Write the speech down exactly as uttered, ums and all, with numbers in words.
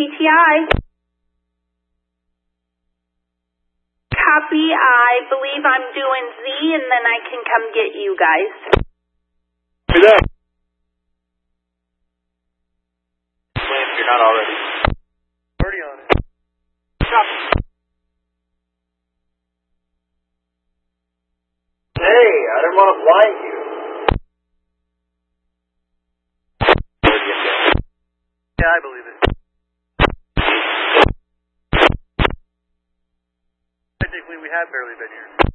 P T I. Copy. I believe I'm doing Z, and then I can come get you guys. Do that. If you're not already. Already on it. Copy. Hey, I didn't want to blind you. Yeah, I believe it. Technically, we have barely been here.